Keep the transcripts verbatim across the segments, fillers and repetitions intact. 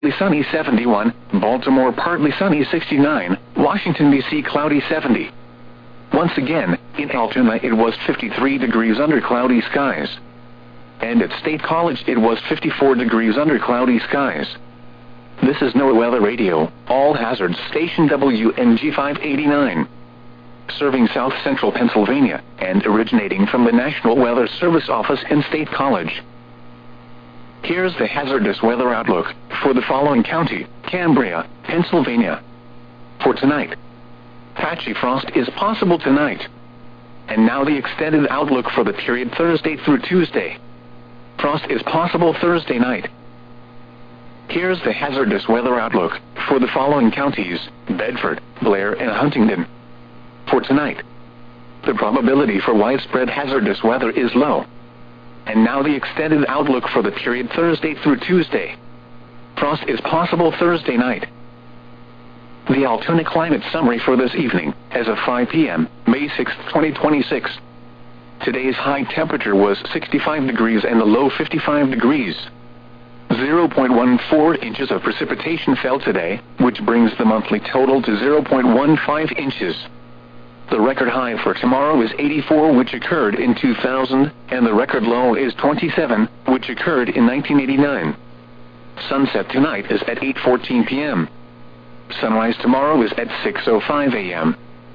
sunny seventy-one, Baltimore partly sunny sixty-nine, Washington D C cloudy seventy. Once again, in Altoona it was fifty-three degrees under cloudy skies. And at State College it was fifty-four degrees under cloudy skies. This is NOAA Weather Radio, All Hazards Station W N G five eighty-nine. Serving South Central Pennsylvania, and originating from the National Weather Service office in State College. Here's the hazardous weather outlook for the following county: Cambria, Pennsylvania. For tonight, patchy frost is possible tonight. And now the extended outlook for the period Thursday through Tuesday. Frost is possible Thursday night. Here's the hazardous weather outlook for the following counties: Bedford, Blair, and Huntingdon. For tonight, the probability for widespread hazardous weather is low. And now the extended outlook for the period Thursday through Tuesday. Frost is possible Thursday night. The Altoona climate summary for this evening, as of five p m, May sixth, twenty twenty-six. Today's high temperature was sixty-five degrees and the low fifty-five degrees. zero point one four inches of precipitation fell today, which brings the monthly total to zero point one five inches. The record high for tomorrow is eighty-four, which occurred in two thousand, and the record low is twenty-seven, which occurred in nineteen eighty-nine. Sunset tonight is at eight fourteen p m Sunrise tomorrow is at six oh five a m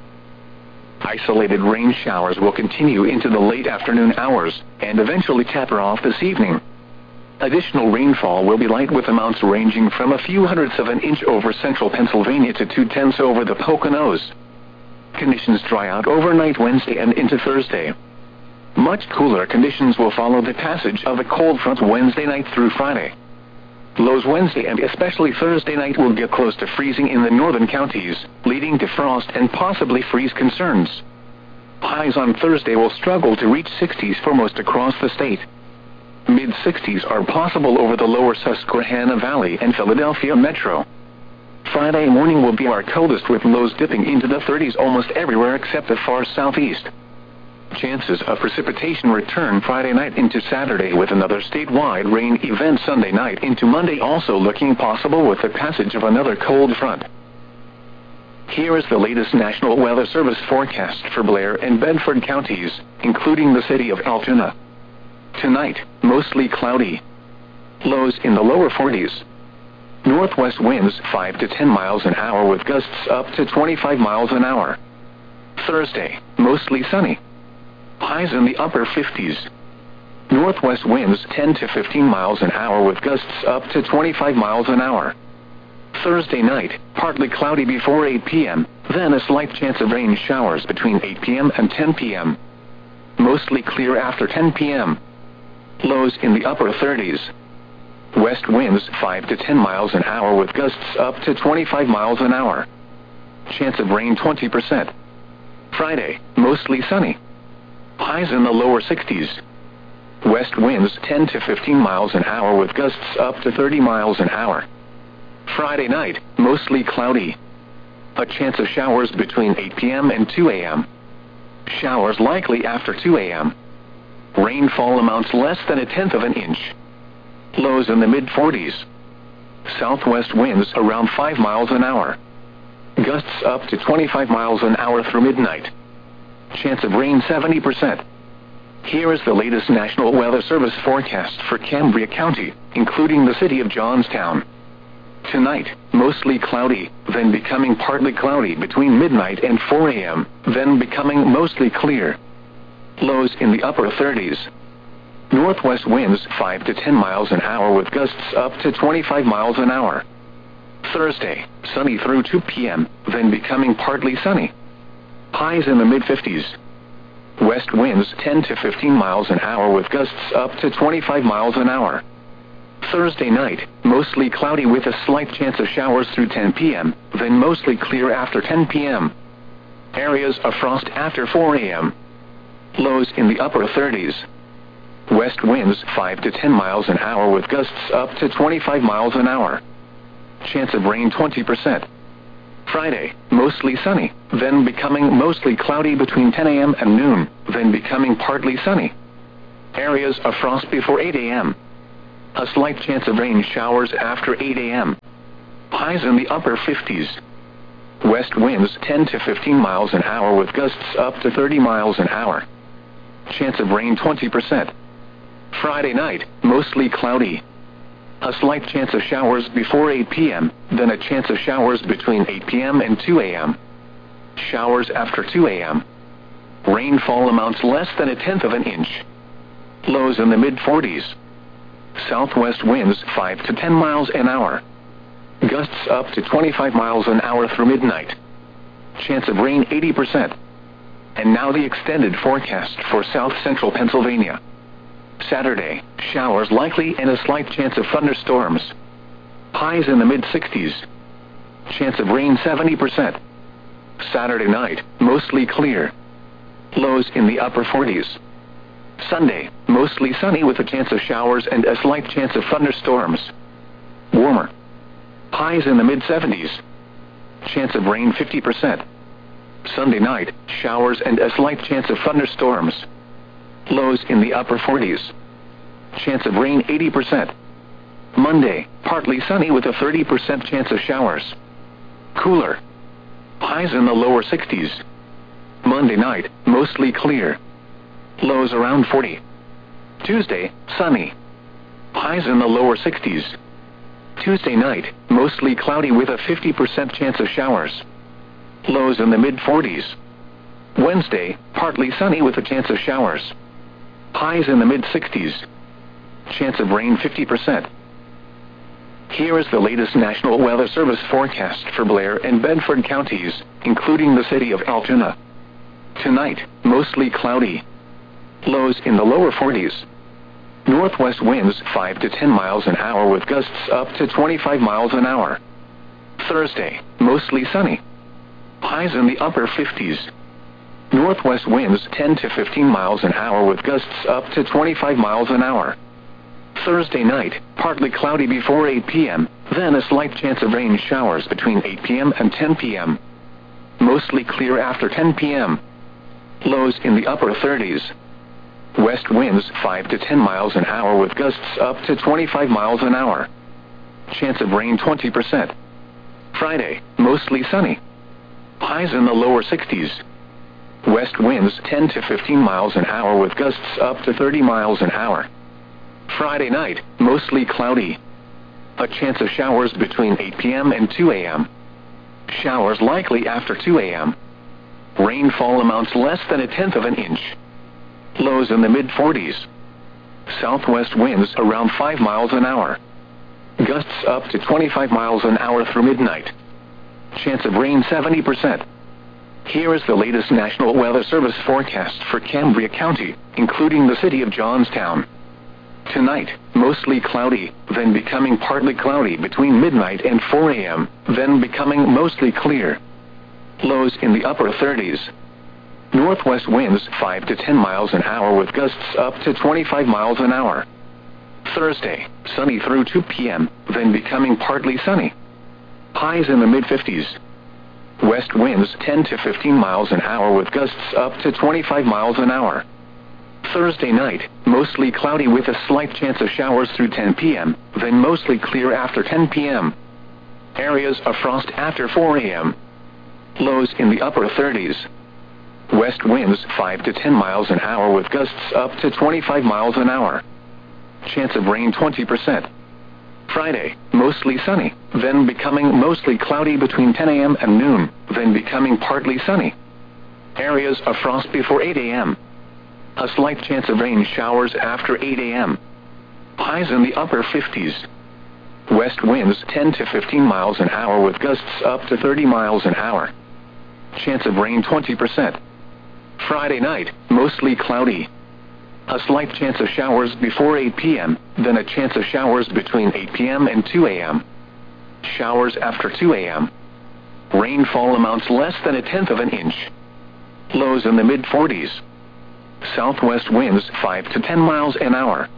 Isolated rain showers will continue into the late afternoon hours, and eventually taper off this evening. Additional rainfall will be light, with amounts ranging from a few hundredths of an inch over central Pennsylvania to two-tenths over the Poconos. Conditions dry out overnight Wednesday and into Thursday. Much cooler conditions will follow the passage of a cold front Wednesday night through Friday. Lows Wednesday and especially Thursday night will get close to freezing in the northern counties, leading to frost and possibly freeze concerns. Highs on Thursday will struggle to reach sixties for most across the state. mid sixties are possible over the lower Susquehanna Valley and Philadelphia Metro. Friday morning will be our coldest, with lows dipping into the thirties almost everywhere except the far southeast. Chances of precipitation return Friday night into Saturday, with another statewide rain event Sunday night into Monday also looking possible with the passage of another cold front. Here is the latest National Weather Service forecast for Blair and Bedford counties, including the city of Altoona. Tonight, mostly cloudy. Lows in the lower forties. Northwest winds five to ten miles an hour with gusts up to twenty-five miles an hour. Thursday, mostly sunny. Highs in the upper fifties. Northwest winds ten to fifteen miles an hour with gusts up to twenty-five miles an hour. Thursday night, partly cloudy before eight p m, then a slight chance of rain showers between eight p m and ten p m Mostly clear after ten p m Lows in the upper thirties. West winds five to ten miles an hour with gusts up to twenty-five miles an hour. Chance of rain twenty percent. Friday, mostly sunny. Highs in the lower sixties. West winds ten to fifteen miles an hour with gusts up to thirty miles an hour. Friday night, mostly cloudy. A chance of showers between eight p m and two a m Showers likely after two a m Rainfall amounts less than a tenth of an inch. Lows in the mid forties. Southwest winds around five miles an hour. Gusts up to twenty-five miles an hour through midnight. Chance of rain seventy percent. Here is the latest National Weather Service forecast for Cambria County, including the city of Johnstown. Tonight, mostly cloudy, then becoming partly cloudy between midnight and four a m, then becoming mostly clear. Lows in the upper thirties. Northwest winds five to ten miles an hour with gusts up to twenty-five miles an hour. Thursday, sunny through two p m, then becoming partly sunny. Highs in the mid fifties. West winds ten to fifteen miles an hour with gusts up to twenty-five miles an hour. Thursday night, mostly cloudy with a slight chance of showers through ten p m, then mostly clear after ten p m Areas of frost after four a m Lows in the upper thirties. West winds five to ten miles an hour with gusts up to twenty-five miles an hour. Chance of rain twenty percent. Friday, mostly sunny, then becoming mostly cloudy between ten a m and noon, then becoming partly sunny. Areas of frost before eight a m A slight chance of rain showers after eight a m Highs in the upper fifties. West winds ten to fifteen miles an hour with gusts up to thirty miles an hour. Chance of rain twenty percent. Friday night, mostly cloudy. A slight chance of showers before eight p m, then a chance of showers between eight p m and two a m Showers after two a m Rainfall amounts less than a tenth of an inch. Lows in the mid forties. Southwest winds five to ten miles an hour. Gusts up to twenty-five miles an hour through midnight. Chance of rain eighty percent. And now the extended forecast for south central Pennsylvania. Saturday, showers likely and a slight chance of thunderstorms. Highs in the mid sixties. Chance of rain seventy percent. Saturday night, mostly clear. Lows in the upper forties. Sunday, mostly sunny with a chance of showers and a slight chance of thunderstorms. Warmer. Highs in the mid seventies. Chance of rain fifty percent. Sunday night, showers and a slight chance of thunderstorms. Lows in the upper forties. Chance of rain eighty percent. Monday, partly sunny with a thirty percent chance of showers. Cooler. Highs in the lower sixties. Monday night, mostly clear. Lows around forty. Tuesday, sunny. Highs in the lower sixties. Tuesday night, mostly cloudy with a fifty percent chance of showers. Lows in the mid forties. Wednesday, partly sunny with a chance of showers. Highs in the mid sixties. Chance of rain fifty percent. Here is the latest National Weather Service forecast for Blair and Bedford counties, including the city of Altoona. Tonight, mostly cloudy. Lows in the lower forties. Northwest winds five to ten miles an hour with gusts up to twenty-five miles an hour. Thursday, mostly sunny. Highs in the upper fifties. Northwest winds ten to fifteen miles an hour with gusts up to twenty-five miles an hour. Thursday night, partly cloudy before eight p m, then a slight chance of rain showers between eight p m and ten p m Mostly clear after ten p m Lows in the upper thirties. West winds five to ten miles an hour with gusts up to twenty-five miles an hour. Chance of rain twenty percent. Friday, mostly sunny. Highs in the lower sixties. West winds ten to fifteen miles an hour with gusts up to thirty miles an hour. Friday night, mostly cloudy. A chance of showers between eight p m and two a m Showers likely after two a m Rainfall amounts less than a tenth of an inch. Lows in the mid forties. Southwest winds around five miles an hour. Gusts up to twenty-five miles an hour through midnight. Chance of rain seventy percent. Here is the latest National Weather Service forecast for Cambria County, including the city of Johnstown. Tonight, mostly cloudy, then becoming partly cloudy between midnight and four a m, then becoming mostly clear. Lows in the upper thirties. Northwest winds five to ten miles an hour with gusts up to twenty-five miles an hour. Thursday, sunny through two p m, then becoming partly sunny. Highs in the mid fifties. West winds ten to fifteen miles an hour with gusts up to twenty-five miles an hour. Thursday night, mostly cloudy with a slight chance of showers through ten p m, then mostly clear after ten p m Areas of frost after four a m Lows in the upper thirties. West winds five to ten miles an hour with gusts up to twenty-five miles an hour. Chance of rain twenty percent. Friday, mostly sunny, then becoming mostly cloudy between ten a m and noon, then becoming partly sunny. Areas of frost before eight a m A slight chance of rain showers after eight a m Highs in the upper fifties. West winds ten to fifteen miles an hour with gusts up to thirty miles an hour. Chance of rain twenty percent. Friday night, mostly cloudy. A slight chance of showers before eight p m, then a chance of showers between eight p m and two a m Showers after two a m Rainfall amounts less than a tenth of an inch. Lows in the mid forties. Southwest winds five to ten miles an hour.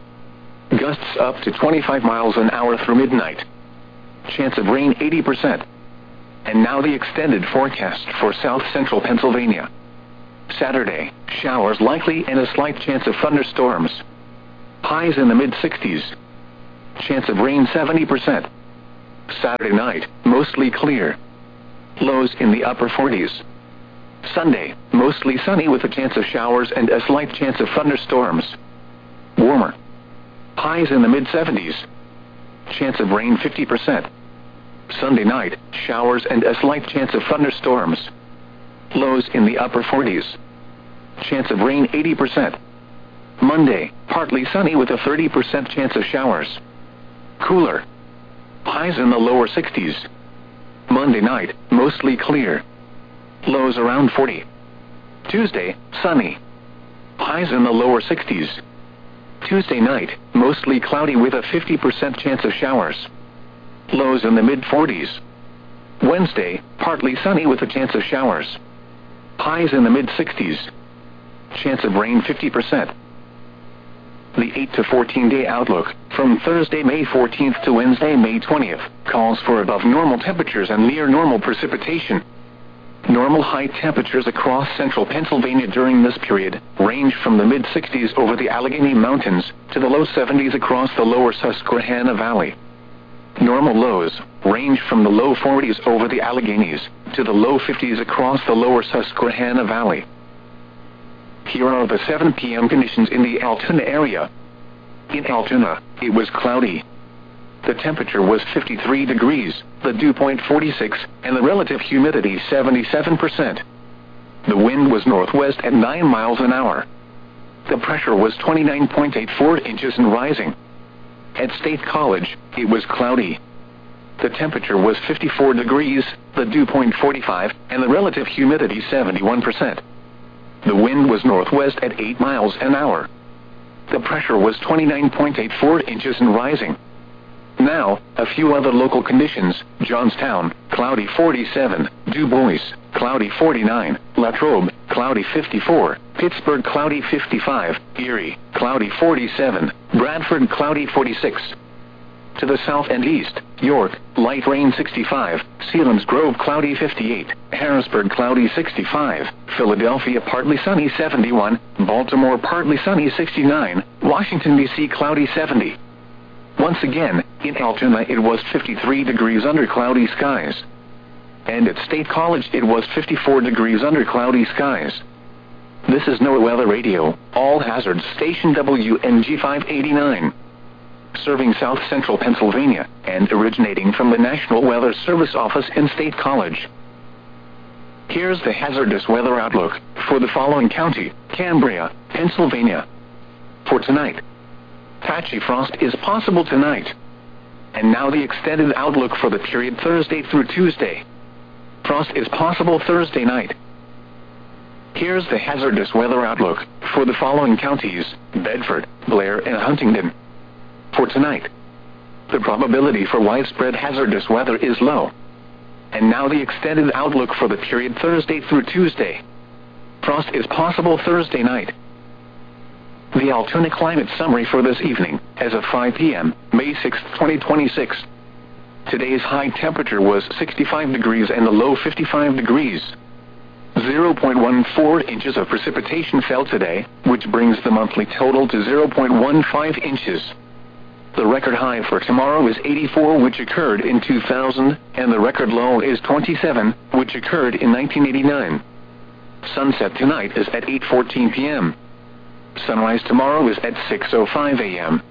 Gusts up to twenty-five miles an hour through midnight. Chance of rain eighty percent. And now the extended forecast for south central Pennsylvania. Saturday, showers likely and a slight chance of thunderstorms. Highs in the mid sixties. Chance of rain seventy percent. Saturday night, mostly clear. Lows in the upper forties. Sunday, mostly sunny with a chance of showers and a slight chance of thunderstorms. Warmer. Highs in the mid seventies. Chance of rain fifty percent. Sunday night, showers and a slight chance of thunderstorms. Lows in the upper forties. Chance of rain eighty percent. Monday, partly sunny with a thirty percent chance of showers. Cooler. Highs in the lower sixties. Monday night, mostly clear. Lows around forty. Tuesday, sunny. Highs in the lower sixties. Tuesday night, mostly cloudy with a fifty percent chance of showers. Lows in the mid forties. Wednesday, partly sunny with a chance of showers. Highs in the mid sixties. Chance of rain fifty percent. The eight to fourteen day outlook, from Thursday May fourteenth to Wednesday May twentieth, calls for above normal temperatures and near normal precipitation. Normal high temperatures across central Pennsylvania during this period range from the mid sixties over the Allegheny Mountains to the low seventies across the lower Susquehanna Valley. Normal lows range from the low forties over the Alleghenies to the low fifties across the lower Susquehanna Valley. Here are the seven p m conditions in the Altoona area. In Altoona, it was cloudy. The temperature was fifty-three degrees, the dew point forty-six, and the relative humidity seventy-seven percent. The wind was northwest at nine miles an hour. The pressure was twenty-nine point eight four inches and rising. At State College, it was cloudy. The temperature was fifty-four degrees, the dew point forty-five, and the relative humidity seventy-one percent. The wind was northwest at eight miles an hour. The pressure was twenty-nine point eight four inches and rising. Now, a few other local conditions: Johnstown, cloudy forty-seven, Du Bois, cloudy forty-nine, Latrobe, cloudy fifty-four, Pittsburgh, cloudy fifty-five, Erie, cloudy forty-seven, Bradford, cloudy forty-six. To the south and east, York, light rain sixty-five, Selinsgrove, cloudy fifty-eight, Harrisburg, cloudy sixty-five, Philadelphia, partly sunny seventy-one, Baltimore, partly sunny sixty-nine, Washington, D C, cloudy seventy. Once again, in Altoona it was fifty-three degrees under cloudy skies. And at State College it was fifty-four degrees under cloudy skies. This is NOAA Weather Radio, all hazards station W N G five eighty-nine. Serving South Central Pennsylvania, and originating from the National Weather Service office in State College. Here's the hazardous weather outlook for the following county: Cambria, Pennsylvania. For tonight, patchy frost is possible tonight. And now the extended outlook for the period Thursday through Tuesday. Frost is possible Thursday night. Here's the hazardous weather outlook for the following counties: Bedford, Blair, and Huntingdon. For tonight, the probability for widespread hazardous weather is low. And now the extended outlook for the period Thursday through Tuesday. Frost is possible Thursday night. The Altoona climate summary for this evening, as of five p m, May sixth, twenty twenty-six. Today's high temperature was sixty-five degrees and the low fifty-five degrees. zero point one four inches of precipitation fell today, which brings the monthly total to zero point one five inches. The record high for tomorrow is eighty-four, which occurred in two thousand, and the record low is twenty-seven, which occurred in nineteen eighty-nine. Sunset tonight is at eight fourteen p m Sunrise tomorrow is at six oh five a m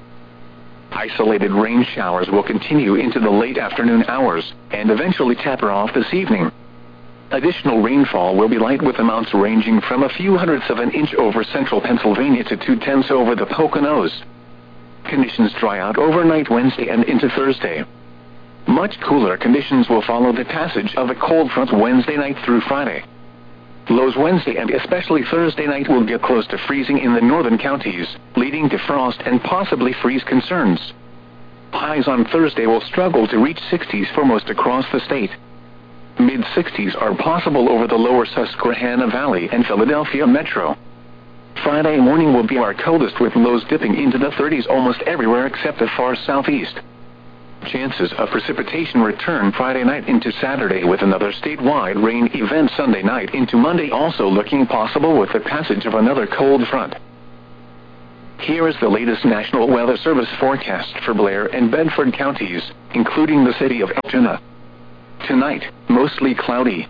Isolated rain showers will continue into the late afternoon hours, and eventually taper off this evening. Additional rainfall will be light, with amounts ranging from a few hundredths of an inch over central Pennsylvania to two-tenths over the Poconos. Conditions dry out overnight Wednesday and into Thursday. Much cooler conditions will follow the passage of a cold front Wednesday night through Friday. Lows Wednesday and especially Thursday night will get close to freezing in the northern counties, leading to frost and possibly freeze concerns. Highs on Thursday will struggle to reach sixties for most across the state. Mid sixties are possible over the lower Susquehanna Valley and Philadelphia Metro. Friday morning will be our coldest, with lows dipping into the thirties almost everywhere except the far southeast. Chances of precipitation return Friday night into Saturday, with another statewide rain event Sunday night into Monday also looking possible with the passage of another cold front. Here is the latest National Weather Service forecast for Blair and Bedford counties, including the city of Altoona. Tonight, mostly cloudy.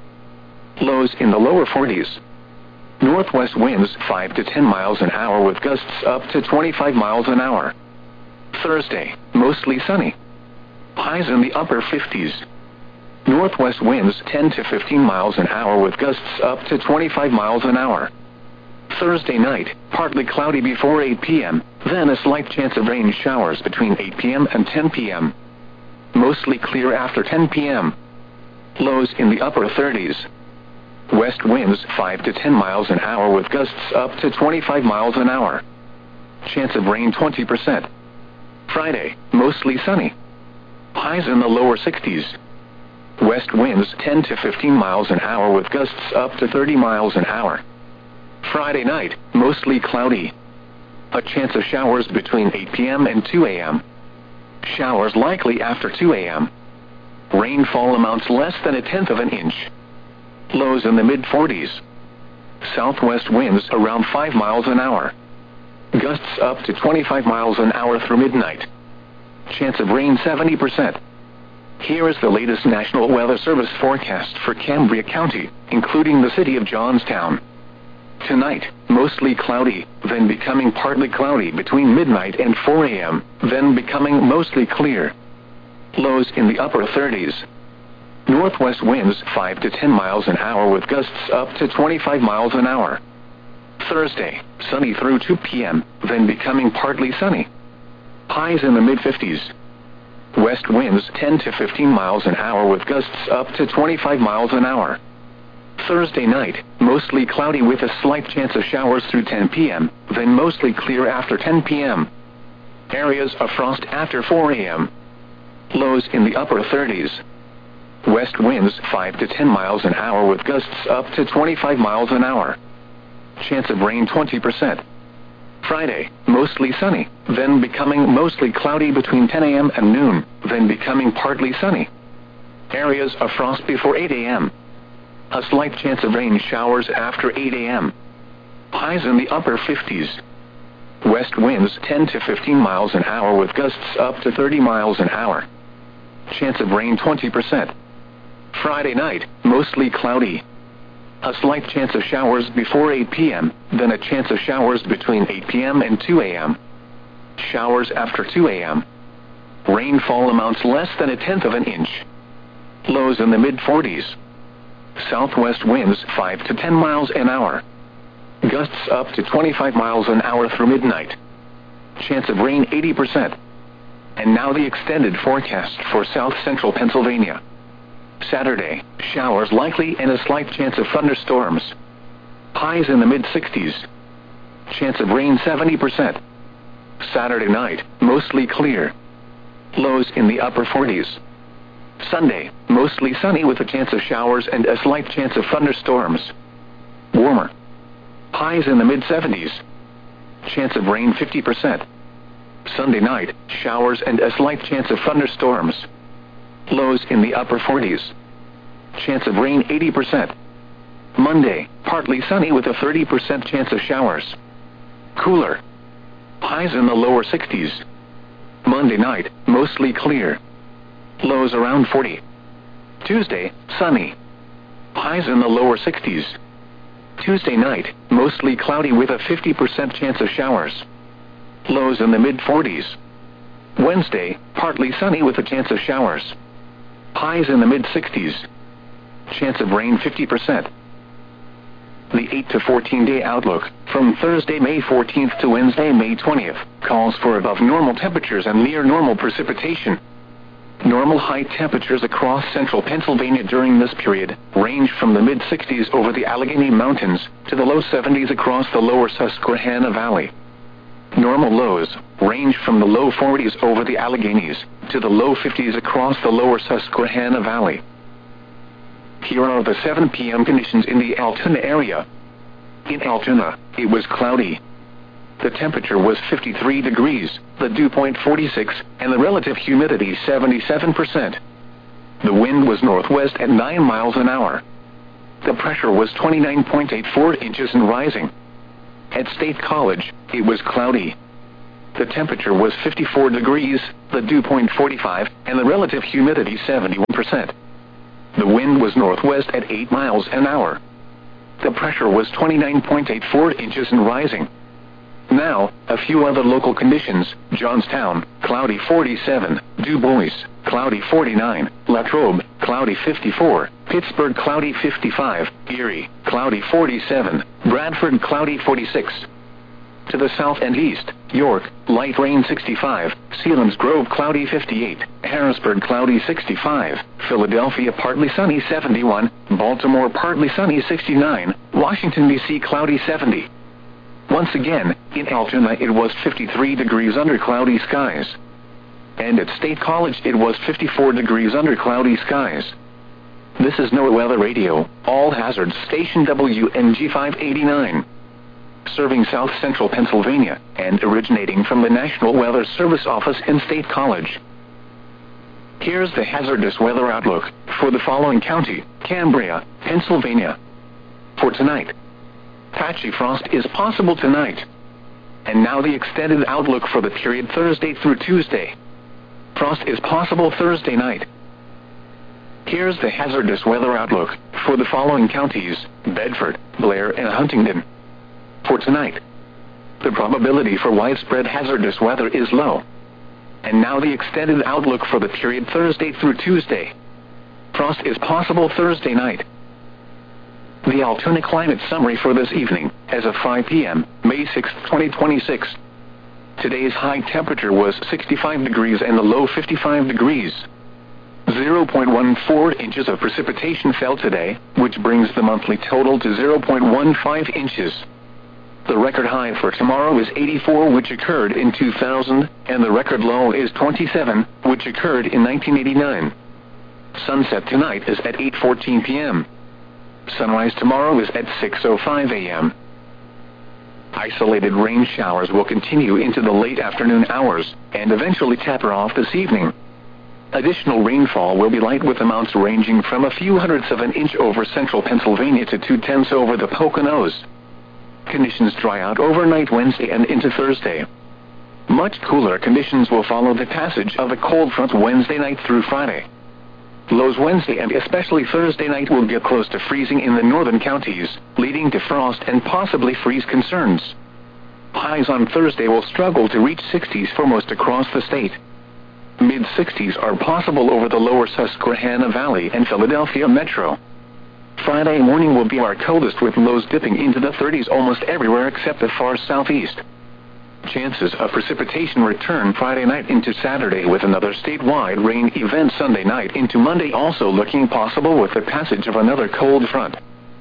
Lows in the lower forties. Northwest winds five to ten miles an hour with gusts up to twenty-five miles an hour. Thursday, mostly sunny. Highs in the upper fifties. Northwest winds ten to fifteen miles an hour with gusts up to twenty-five miles an hour. Thursday night, partly cloudy before eight p m, then a slight chance of rain showers between eight p m and ten p m Mostly clear after ten p m Lows in the upper thirties. West winds five to ten miles an hour with gusts up to twenty-five miles an hour. Chance of rain twenty percent. Friday, mostly sunny. Highs in the lower sixties. West winds ten to fifteen miles an hour with gusts up to thirty miles an hour. Friday night, mostly cloudy. A chance of showers between eight p m and two a m Showers likely after two a m Rainfall amounts less than a tenth of an inch. Lows in the mid forties. Southwest winds around five miles an hour. Gusts up to twenty-five miles an hour through midnight. Chance of rain seventy percent. Here is the latest National Weather Service forecast for Cambria County, including the city of Johnstown. Tonight, mostly cloudy, then becoming partly cloudy between midnight and four a m, then becoming mostly clear. Lows in the upper thirties. Northwest winds five to ten miles an hour with gusts up to twenty-five miles an hour. Thursday, sunny through two p m, then becoming partly sunny. Highs in the mid fifties. West winds ten to fifteen miles an hour with gusts up to twenty-five miles an hour. Thursday night, mostly cloudy with a slight chance of showers through ten p m, then mostly clear after ten p m Areas of frost after four a m Lows in the upper thirties. West winds five to ten miles an hour with gusts up to twenty-five miles an hour. Chance of rain twenty percent. Friday, mostly sunny, then becoming mostly cloudy between ten a m and noon, then becoming partly sunny. Areas of frost before eight a m A slight chance of rain showers after eight a m Highs in the upper fifties. West winds ten to fifteen miles an hour with gusts up to thirty miles an hour. Chance of rain twenty percent. Friday night, mostly cloudy. A slight chance of showers before eight p m, then a chance of showers between eight p m and two a m Showers after two a m Rainfall amounts less than a tenth of an inch. Lows in the mid forties. Southwest winds five to ten miles an hour. Gusts up to twenty-five miles an hour through midnight. Chance of rain eighty percent. And now the extended forecast for south central Pennsylvania. Saturday, showers likely and a slight chance of thunderstorms. Highs in the mid sixties. Chance of rain seventy percent. Saturday night, mostly clear. Lows in the upper forties. Sunday, mostly sunny with a chance of showers and a slight chance of thunderstorms. Warmer. Highs in the mid seventies. Chance of rain fifty percent. Sunday night, showers and a slight chance of thunderstorms. Lows in the upper forties. Chance of rain eighty percent. Monday, partly sunny with a thirty percent chance of showers. Cooler. Highs in the lower sixties. Monday night, mostly clear. Lows around forty. Tuesday, sunny. Highs in the lower sixties. Tuesday night, mostly cloudy with a fifty percent chance of showers. Lows in the mid forties. Wednesday, partly sunny with a chance of showers. Highs in the mid sixties. Chance of rain fifty percent. The eight to fourteen day outlook, from Thursday, May fourteenth to Wednesday, May twentieth, calls for above normal temperatures and near normal precipitation. Normal high temperatures across central Pennsylvania during this period range from the mid sixties over the Allegheny Mountains to the low seventies across the lower Susquehanna Valley. Normal lows range from the low forties over the Alleghenies to the low fifties across the lower Susquehanna Valley. Here are the seven p m conditions in the Altoona area. In Altoona, it was cloudy. The temperature was fifty-three degrees, the dew point forty-six, and the relative humidity seventy-seven percent. The wind was northwest at nine miles an hour. The pressure was twenty-nine point eight four inches and rising. At State College, it was cloudy. The temperature was fifty-four degrees, the dew point forty-five, and the relative humidity seventy-one percent. The wind was northwest at eight miles an hour. The pressure was twenty-nine point eight four inches and rising. Now, a few other local conditions: Johnstown, cloudy forty-seven, Du Bois, cloudy forty-nine, Latrobe, cloudy fifty-four, Pittsburgh, cloudy fifty-five, Erie, cloudy forty-seven, Bradford, cloudy forty-six. To the south and east, York, light rain sixty-five, Selinsgrove, cloudy fifty-eight, Harrisburg, cloudy sixty-five, Philadelphia, partly sunny seventy-one, Baltimore, partly sunny sixty-nine, Washington, D C, cloudy seventy. Once again, in Altoona it was fifty-three degrees under cloudy skies. And at State College it was fifty-four degrees under cloudy skies. This is NOAA Weather Radio, all hazards station W N G five eighty-nine. Serving South Central Pennsylvania, and originating from the National Weather Service office in State College. Here's the hazardous weather outlook for the following county: Cambria, Pennsylvania. For tonight, patchy frost is possible tonight. And now the extended outlook for the period Thursday through Tuesday. Frost is possible Thursday night. Here's the hazardous weather outlook for the following counties: Bedford, Blair, and Huntingdon. For tonight, the probability for widespread hazardous weather is low. And now the extended outlook for the period Thursday through Tuesday. Frost is possible Thursday night. The Altoona climate summary for this evening, as of five p m, May sixth, twenty twenty-six. Today's high temperature was sixty-five degrees and the low fifty-five degrees. zero point one four inches of precipitation fell today, which brings the monthly total to zero point one five inches. The record high for tomorrow is eighty-four, which occurred in two thousand, and the record low is twenty-seven, which occurred in nineteen eighty-nine. Sunset tonight is at eight fourteen p m Sunrise tomorrow is at six oh five a m Isolated rain showers will continue into the late afternoon hours, and eventually taper off this evening. Additional rainfall will be light, with amounts ranging from a few hundredths of an inch over central Pennsylvania to two-tenths over the Poconos. Conditions dry out overnight Wednesday and into Thursday. Much cooler conditions will follow the passage of a cold front Wednesday night through Friday. Lows Wednesday and especially Thursday night will get close to freezing in the northern counties, leading to frost and possibly freeze concerns. Highs on Thursday will struggle to reach sixties for most across the state. Mid sixties are possible over the lower Susquehanna Valley and Philadelphia Metro. Friday morning will be our coldest, with lows dipping into the thirties almost everywhere except the far southeast. Chances of precipitation return Friday night into Saturday, with another statewide rain event Sunday night into Monday also looking possible with the passage of another cold front.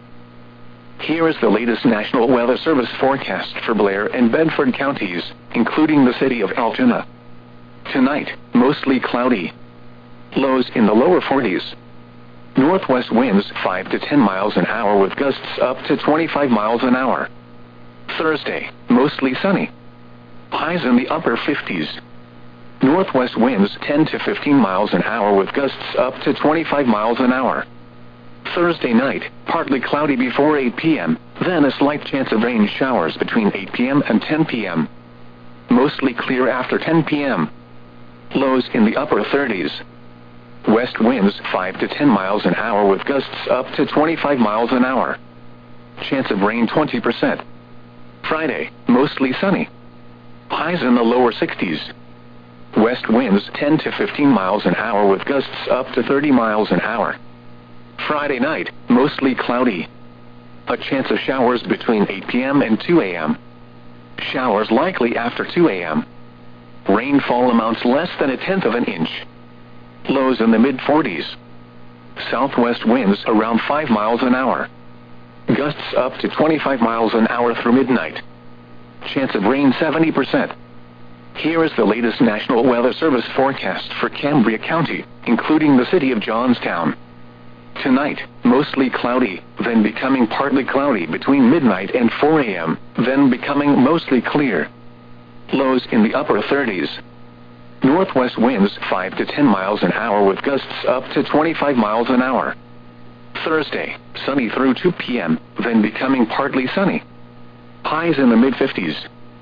Here is the latest National Weather Service forecast for Blair and Bedford counties, including the city of Altoona. Tonight, mostly cloudy. Lows in the lower forties. Northwest winds five to ten miles an hour with gusts up to twenty-five miles an hour. Thursday, mostly sunny. Highs in the upper fifties. Northwest winds ten to fifteen miles an hour with gusts up to twenty-five miles an hour. Thursday night, partly cloudy before eight p m, then a slight chance of rain showers between eight p m and ten p m Mostly clear after ten p m Lows in the upper thirties. West winds five to ten miles an hour with gusts up to twenty-five miles an hour. Chance of rain twenty percent. Friday, mostly sunny. Highs in the lower sixties. West winds ten to fifteen miles an hour with gusts up to thirty miles an hour. Friday night, mostly cloudy. A chance of showers between eight p m and two a m Showers likely after two a m Rainfall amounts less than a tenth of an inch. Lows in the mid forties. Southwest winds around five miles an hour. Gusts up to twenty-five miles an hour through midnight. Chance of rain seventy percent. Here is the latest National Weather Service forecast for Cambria County, including the city of Johnstown. Tonight, mostly cloudy, then becoming partly cloudy between midnight and four a m, then becoming mostly clear. Lows in the upper thirties. Northwest winds five to ten miles an hour with gusts up to twenty-five miles an hour. Thursday, sunny through two p m, then becoming partly sunny. Highs in the mid fifties.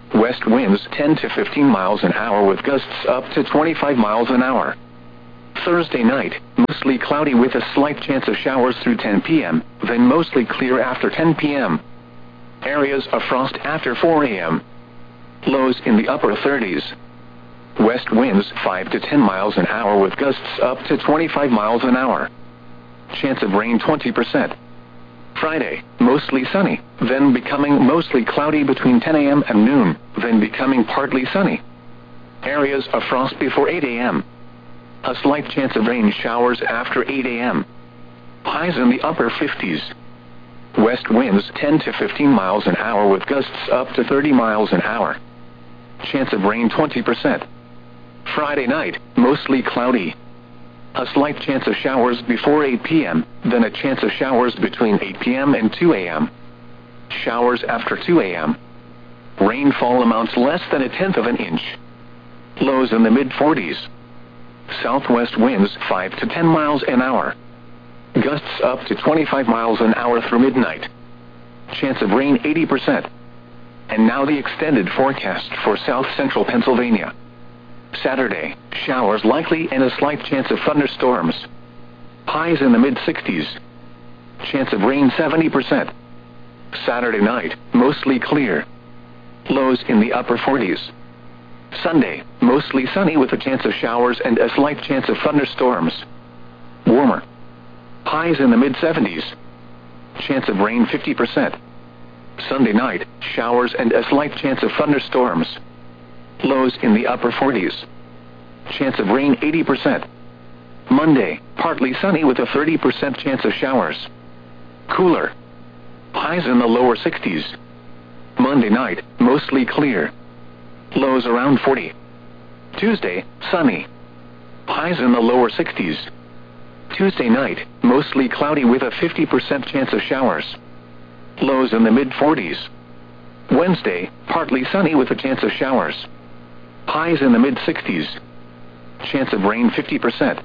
west winds ten to fifteen miles an hour with gusts up to twenty-five miles an hour. Thursday night, mostly cloudy with a slight chance of showers through ten p m, then mostly clear after ten p m Areas of frost after four a m Lows in the upper thirties. West winds five to ten miles an hour with gusts up to twenty-five miles an hour. Chance of rain twenty percent. Friday, mostly sunny, then becoming mostly cloudy between ten a m and noon, then becoming partly sunny. Areas of frost before eight a m A slight chance of rain showers after eight a m Highs in the upper fifties. West winds ten to fifteen miles an hour with gusts up to thirty miles an hour. Chance of rain twenty percent. Friday night, mostly cloudy. A slight chance of showers before eight p m, then a chance of showers between eight p m and two a m Showers after two a m Rainfall amounts less than a tenth of an inch. Lows in the mid forties. Southwest winds five to ten miles an hour. Gusts up to twenty-five miles an hour through midnight. Chance of rain eighty percent. And now the extended forecast for south central Pennsylvania. Saturday, showers likely and a slight chance of thunderstorms. Highs in the mid sixties. Chance of rain seventy percent. Saturday night, mostly clear. Lows in the upper forties. Sunday, mostly sunny with a chance of showers and a slight chance of thunderstorms. Warmer. Highs in the mid seventies. Chance of rain fifty percent. Sunday night, showers and a slight chance of thunderstorms. Lows in the upper forties. Chance of rain eighty percent. Monday, partly sunny with a thirty percent chance of showers. Cooler. Highs in the lower sixties. Monday night, mostly clear. Lows around forty. Tuesday, sunny. Highs in the lower sixties. Tuesday night, mostly cloudy with a fifty percent chance of showers. Lows in the mid forties. Wednesday, partly sunny with a chance of showers. Highs in the mid sixties. Chance of rain fifty percent.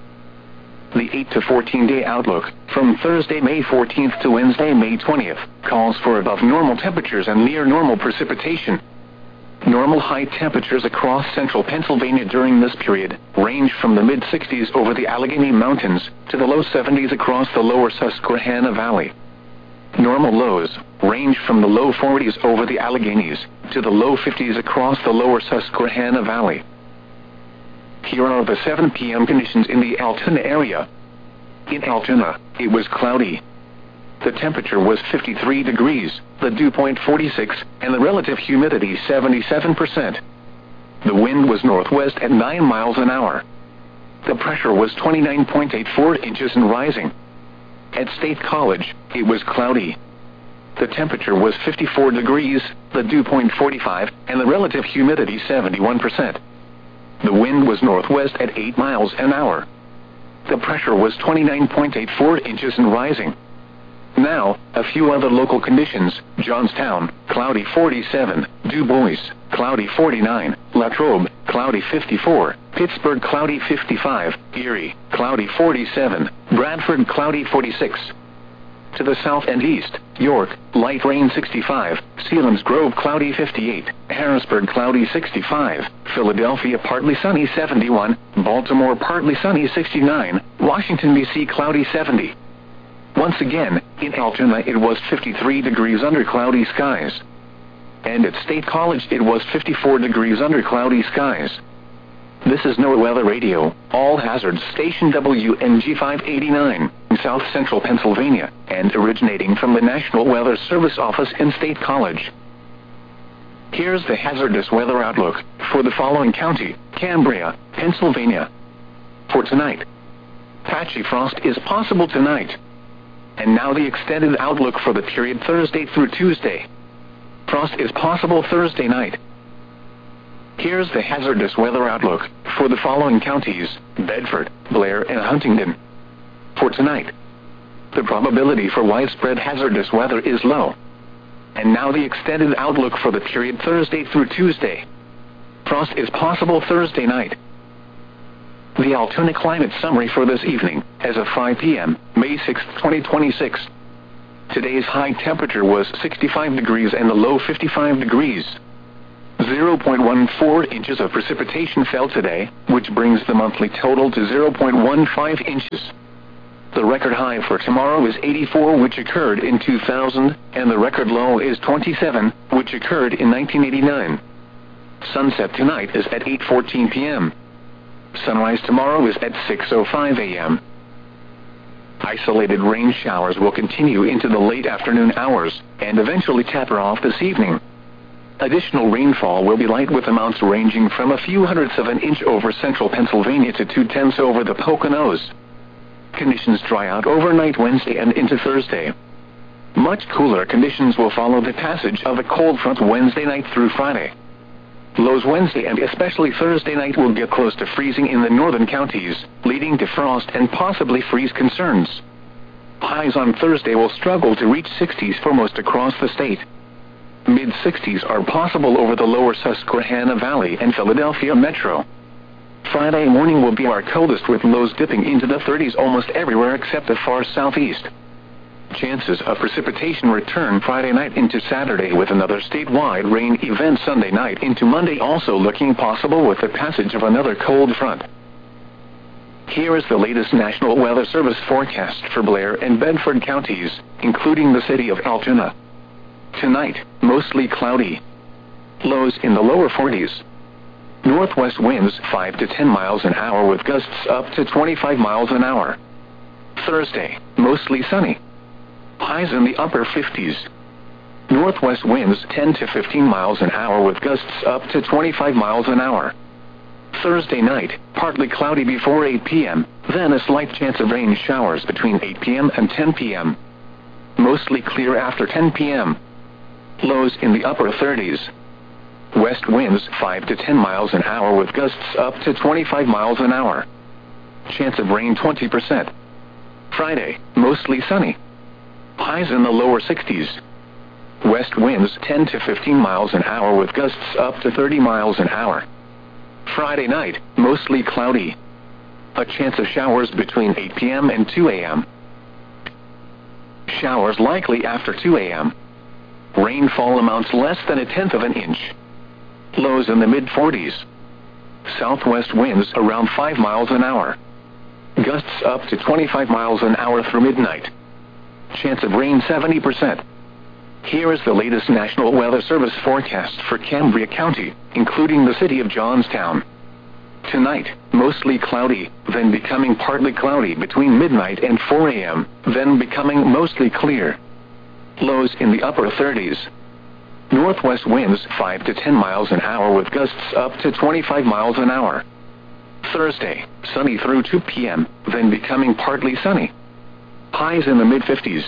The eight to fourteen day outlook, from Thursday, May fourteenth to Wednesday, May twentieth, calls for above normal temperatures and near normal precipitation. Normal high temperatures across central Pennsylvania during this period range from the mid sixties over the Allegheny Mountains to the low seventies across the lower Susquehanna Valley. Normal lows range from the low forties over the Alleghenies to the low fifties across the lower Susquehanna Valley. Here are the seven p m conditions in the Altoona area. In Altoona, it was cloudy. The temperature was fifty-three degrees, the dew point forty-six, and the relative humidity seventy-seven percent. The wind was northwest at nine miles an hour. The pressure was twenty-nine point eight four inches and rising. At State College, it was cloudy. The temperature was fifty-four degrees, the dew point forty-five, and the relative humidity seventy-one percent. The wind was northwest at eight miles an hour. The pressure was twenty-nine point eight four inches and rising. Now, a few other local conditions: Johnstown, cloudy forty-seven, Du Bois, cloudy forty-nine, Latrobe, cloudy fifty-four, Pittsburgh, cloudy fifty-five, Erie, cloudy forty-seven, Bradford, cloudy forty-six. To the south and east, York, light rain sixty-five, Selinsgrove, cloudy fifty-eight, Harrisburg, cloudy sixty-five, Philadelphia, partly sunny seventy-one, Baltimore, partly sunny sixty-nine, Washington, D C, cloudy seventy. Once again, in Altoona it was fifty-three degrees under cloudy skies. And at State College it was fifty-four degrees under cloudy skies. This is NOAA Weather Radio, all hazards station W N G five eighty-nine, in south central Pennsylvania, and originating from the National Weather Service office in State College. Here's the hazardous weather outlook for the following county: Cambria, Pennsylvania. For tonight, patchy frost is possible tonight. And now the extended outlook for the period Thursday through Tuesday. Frost is possible Thursday night. Here's the hazardous weather outlook for the following counties: Bedford, Blair, and Huntingdon. For tonight, the probability for widespread hazardous weather is low. And now the extended outlook for the period Thursday through Tuesday. Frost is possible Thursday night. The Altoona climate summary for this evening, as of five p m, May sixth, twenty twenty-six. Today's high temperature was sixty-five degrees and the low fifty-five degrees. zero point one four inches of precipitation fell today, which brings the monthly total to zero point one five inches. The record high for tomorrow is eighty-four, which occurred in two thousand, and the record low is twenty-seven, which occurred in nineteen eighty-nine. Sunset tonight is at eight fourteen p m Sunrise tomorrow is at six oh five a m Isolated rain showers will continue into the late afternoon hours, and eventually taper off this evening. Additional rainfall will be light, with amounts ranging from a few hundredths of an inch over central Pennsylvania to two-tenths over the Poconos. Conditions dry out overnight Wednesday and into Thursday. Much cooler conditions will follow the passage of a cold front Wednesday night through Friday. Lows Wednesday and especially Thursday night will get close to freezing in the northern counties, leading to frost and possibly freeze concerns. Highs on Thursday will struggle to reach sixties for most across the state. mid sixties are possible over the lower Susquehanna Valley and Philadelphia metro. Friday morning will be our coldest, with lows dipping into the thirties almost everywhere except the far southeast. Chances of precipitation return Friday night into Saturday, with another statewide rain event Sunday night into Monday also looking possible with the passage of another cold front. Here is the latest National Weather Service forecast for Blair and Bedford counties, including the city of Altoona. Tonight, mostly cloudy. Lows in the lower forties. Northwest winds five to ten miles an hour with gusts up to twenty-five miles an hour. Thursday, mostly sunny. Highs in the upper fifties. Northwest winds ten to fifteen miles an hour with gusts up to twenty-five miles an hour. Thursday night, partly cloudy before eight p m, then a slight chance of rain showers between eight p m and ten p m Mostly clear after ten p m Lows in the upper thirties. West winds five to ten miles an hour with gusts up to twenty-five miles an hour. Chance of rain twenty percent. Friday, mostly sunny. Highs in the lower sixties. West winds ten to fifteen miles an hour with gusts up to thirty miles an hour. Friday night, mostly cloudy. A chance of showers between eight p m and two a m Showers likely after two a m Rainfall amounts less than a tenth of an inch. Lows in the mid forties. Southwest winds around five miles an hour. Gusts up to twenty-five miles an hour through midnight. Chance of rain seventy percent. Here is the latest National Weather Service forecast for Cambria County, including the city of Johnstown. Tonight, mostly cloudy, then becoming partly cloudy between midnight and four a m, then becoming mostly clear. Lows in the upper thirties. Northwest winds five to ten miles an hour with gusts up to twenty-five miles an hour. Thursday, sunny through two p m, then becoming partly sunny. Highs in the mid fifties.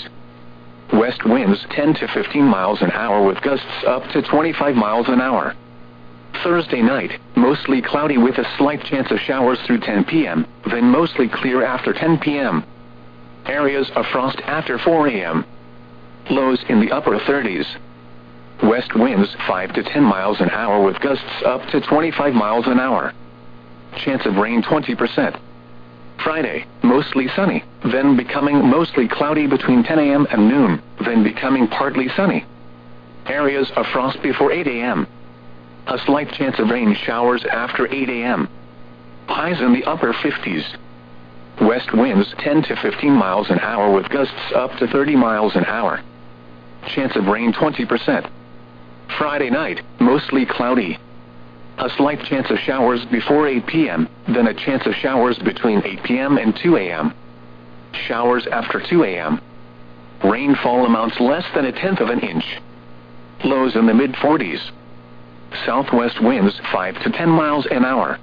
West winds ten to fifteen miles an hour with gusts up to twenty-five miles an hour. Thursday night, mostly cloudy with a slight chance of showers through ten p m, then mostly clear after ten p m Areas of frost after four a m Lows in the upper thirties. West winds five to ten miles an hour with gusts up to twenty-five miles an hour. Chance of rain twenty percent. Friday, mostly sunny, then becoming mostly cloudy between ten a m and noon, then becoming partly sunny. Areas of frost before eight a m A slight chance of rain showers after eight a m Highs in the upper fifties. West winds ten to fifteen miles an hour with gusts up to thirty miles an hour. Chance of rain twenty percent. Friday night, mostly cloudy. A slight chance of showers before eight p m, then a chance of showers between eight p m and two a m Showers after two a m Rainfall amounts less than a tenth of an inch. Lows in the mid forties. Southwest winds five to ten miles an hour.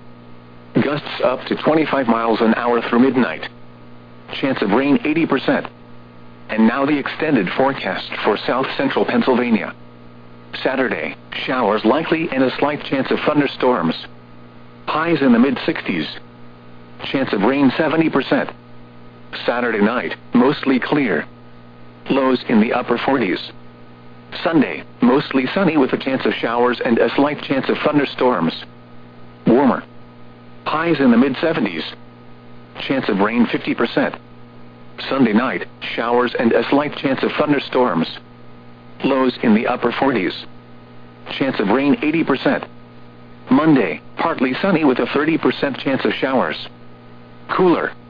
Gusts up to twenty-five miles an hour through midnight. Chance of rain eighty percent. And now the extended forecast for south central Pennsylvania. Saturday, showers likely and a slight chance of thunderstorms. Highs in the mid sixties. Chance of rain seventy percent. Saturday night, mostly clear. Lows in the upper forties. Sunday, mostly sunny with a chance of showers and a slight chance of thunderstorms. Warmer. Highs in the mid seventies. Chance of rain fifty percent. Sunday night, showers and a slight chance of thunderstorms. Lows in the upper forties. chance of rain eighty percent. Monday, partly sunny with a thirty percent chance of showers. Cooler.